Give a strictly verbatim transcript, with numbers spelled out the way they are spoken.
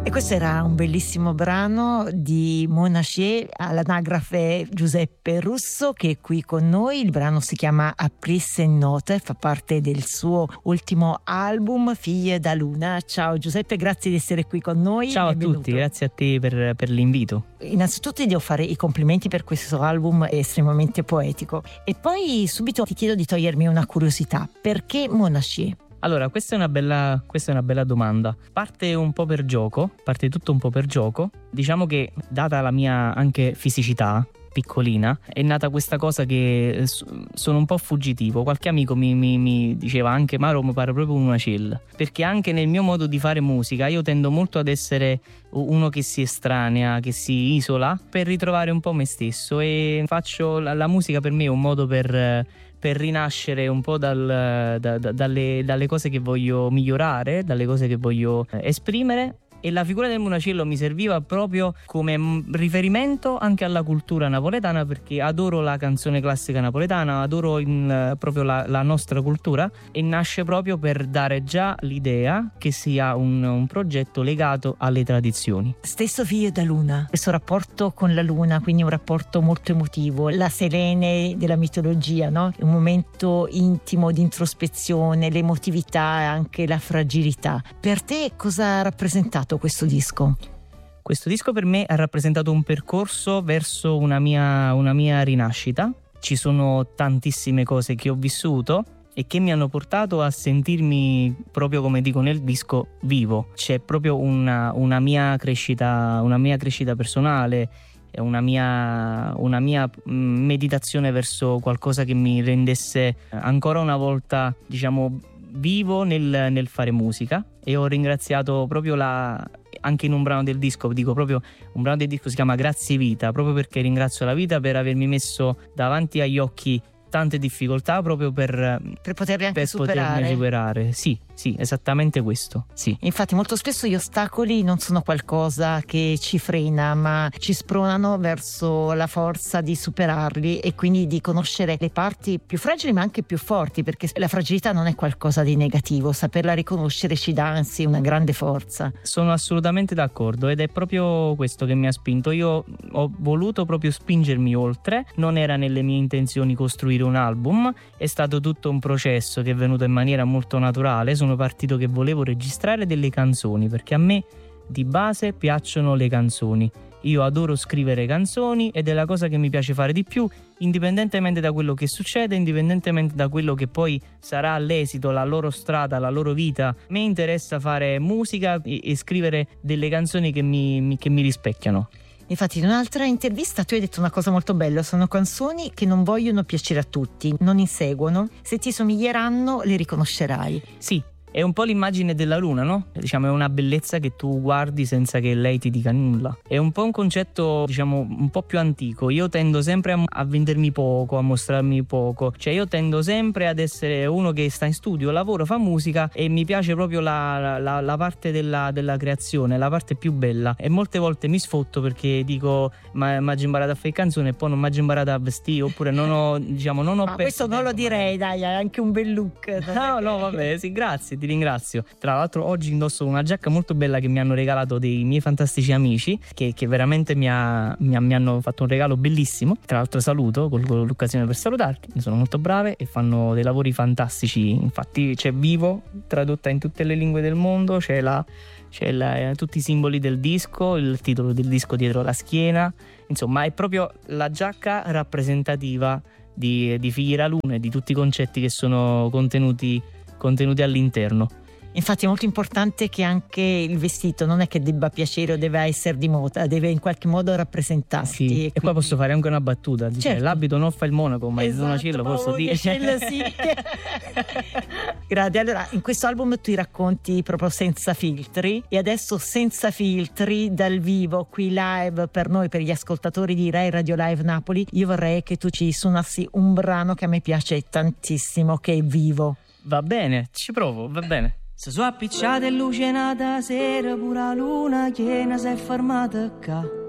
E questo era un bellissimo brano di Monachie, all'anagrafe Giuseppe Russo, che è qui con noi. Il brano si chiama Aprisse Note, fa parte del suo ultimo album Figlie da Luna. Ciao Giuseppe, grazie di essere qui con noi. Ciao Benvenuto. a tutti, grazie a te per, per l'invito. Innanzitutto ti devo fare i complimenti per questo album, è estremamente poetico. E poi subito ti chiedo di togliermi una curiosità: perché Monachie? Allora, questa è una bella, questa è una bella domanda. Parte un po' per gioco, parte tutto un po' per gioco. Diciamo che, data la mia anche fisicità piccolina, è nata questa cosa che sono un po' fuggitivo. Qualche amico mi, mi, mi diceva anche: ma Roma pare proprio una cella, perché anche nel mio modo di fare musica io tendo molto ad essere uno che si estranea, che si isola per ritrovare un po' me stesso, e faccio la, la musica per me è un modo per per rinascere un po' dal, da, da, dalle, dalle cose che voglio migliorare, dalle cose che voglio esprimere. E la figura del Monacello mi serviva proprio come riferimento anche alla cultura napoletana, perché adoro la canzone classica napoletana, adoro in, proprio la, la nostra cultura, e nasce proprio per dare già l'idea che sia un, un progetto legato alle tradizioni. Stesso Figlie da Luna, questo rapporto con la luna, quindi un rapporto molto emotivo, la Selene della mitologia, no? Un momento intimo di introspezione, l'emotività e anche la fragilità. Per te cosa ha rappresentato questo disco? Questo disco per me ha rappresentato un percorso verso una mia, una mia rinascita. Ci sono tantissime cose che ho vissuto e che mi hanno portato a sentirmi, proprio come dico nel disco, vivo. C'è proprio una, una mia crescita, una mia crescita personale, una mia, una mia meditazione verso qualcosa che mi rendesse ancora una volta, diciamo, vivo nel, nel fare musica. E ho ringraziato proprio la anche in un brano del disco, dico proprio un brano del disco si chiama Grazie Vita, proprio perché ringrazio la vita per avermi messo davanti agli occhi tante difficoltà, proprio per, per poterle anche per superare. potermi superare. Sì, sì, esattamente questo. Sì. Infatti molto spesso gli ostacoli non sono qualcosa che ci frena, ma ci spronano verso la forza di superarli e quindi di conoscere le parti più fragili ma anche più forti, perché la fragilità non è qualcosa di negativo, saperla riconoscere ci dà anzi una grande forza. Sono assolutamente d'accordo, ed è proprio questo che mi ha spinto. Io ho voluto proprio spingermi oltre, non era nelle mie intenzioni costruire un album, è stato tutto un processo che è venuto in maniera molto naturale. Sono partito che volevo registrare delle canzoni, perché a me di base piacciono le canzoni, io adoro scrivere canzoni ed è la cosa che mi piace fare di più, indipendentemente da quello che succede, indipendentemente da quello che poi sarà l'esito, la loro strada, la loro vita. A me interessa fare musica e, e scrivere delle canzoni che mi, mi, che mi rispecchiano. Infatti in un'altra intervista tu hai detto una cosa molto bella: sono canzoni che non vogliono piacere a tutti, non inseguono, se ti somiglieranno le riconoscerai. Sì, è un po' l'immagine della luna, no? Diciamo è una bellezza che tu guardi senza che lei ti dica nulla. È un po' un concetto, diciamo, un po' più antico. Io tendo sempre a, a vendermi poco, a mostrarmi poco. Cioè io tendo sempre ad essere uno che sta in studio, lavora, fa musica, e mi piace proprio la, la, la parte della, della creazione, la parte più bella. E molte volte mi sfotto perché dico ma mi imparato a fare canzone e poi non mi ha imparato a vestire, oppure non ho, diciamo, non ho ma perso questo non lo direi, dai, hai anche un bel look. No, no, vabbè, sì, grazie, ti ringrazio. Tra l'altro oggi indosso una giacca molto bella che mi hanno regalato dei miei fantastici amici, che, che veramente mi, ha, mi, ha, mi hanno fatto un regalo bellissimo. Tra l'altro saluto, colgo l'occasione per salutarti, sono molto brave e fanno dei lavori fantastici. Infatti c'è Vivo tradotta in tutte le lingue del mondo, c'è, la, c'è la, tutti i simboli del disco, il titolo del disco dietro la schiena. Insomma è proprio la giacca rappresentativa di, di Figlie da Luna e di tutti i concetti che sono contenuti contenuti all'interno. Infatti è molto importante che anche il vestito non è che debba piacere o deve essere di moda, deve in qualche modo rappresentarti. Sì. E, e quindi... qua posso fare anche una battuta, certo. Cioè, l'abito non fa il monaco, ma esatto, il Monacello posso dire. Sì. Grazie. Allora, in questo album tu racconti proprio senza filtri, e adesso senza filtri dal vivo qui live per noi, per gli ascoltatori di Rai Radio Live Napoli, io vorrei che tu ci suonassi un brano che a me piace tantissimo, che è Vivo. Va bene, ci provo, va bene. Se sono appicciate e luce nata sera, pure la luna che ne si è fermata qua.